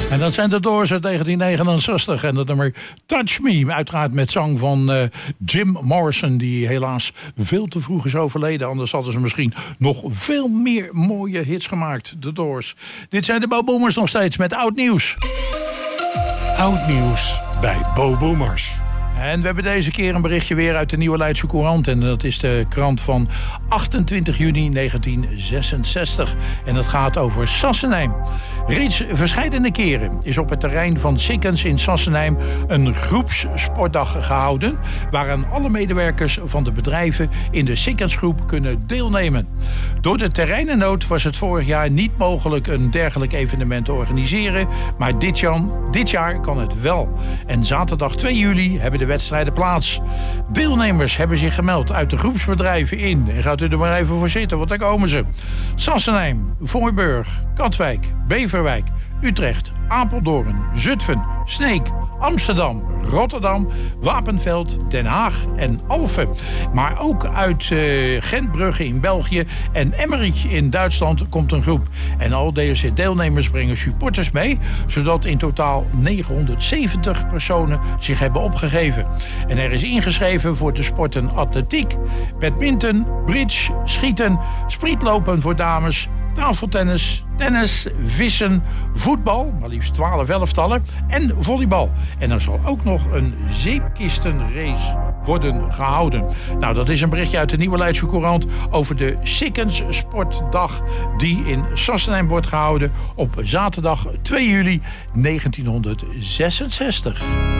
En dat zijn de Doors uit 1969 en dat nummer Touch Me. Uiteraard met zang van Jim Morrison, die helaas veel te vroeg is overleden. Anders hadden ze misschien nog veel meer mooie hits gemaakt, de Doors. Dit zijn de Bo Boomers nog steeds met oud nieuws. Oud nieuws bij Bo Boomers. En we hebben deze keer een berichtje weer uit de Nieuwe Leidse Courant. En dat is de krant van 28 juni 1966. En dat gaat over Sassenheim. Reeds verscheidene keren is op het terrein van Sikkens in Sassenheim een groepssportdag gehouden, waaraan alle medewerkers van de bedrijven in de Sikkensgroep kunnen deelnemen. Door de terreinennood was het vorig jaar niet mogelijk een dergelijk evenement te organiseren, maar dit jaar kan het wel. En zaterdag 2 juli hebben de wedstrijden plaats. Deelnemers hebben zich gemeld uit de groepsbedrijven in. En gaat u er maar even voor zitten, want daar komen ze. Sassenheim, Voorburg, Katwijk, Beverwijk, Utrecht, Apeldoorn, Zutphen, Sneek, Amsterdam, Rotterdam, Wapenveld, Den Haag en Alphen. Maar ook uit Gentbrugge in België en Emmerich in Duitsland komt een groep. En al deze deelnemers brengen supporters mee, zodat in totaal 970 personen zich hebben opgegeven. En er is ingeschreven voor de sporten atletiek, badminton, bridge, schieten, sprietlopen voor dames, tafeltennis, tennis, vissen, voetbal, maar liefst 12 elftallen, en volleybal. En er zal ook nog een zeepkistenrace worden gehouden. Nou, dat is een berichtje uit de Nieuwe Leidse Courant over de Sikkens Sportdag die in Sassenheim wordt gehouden op zaterdag 2 juli 1966.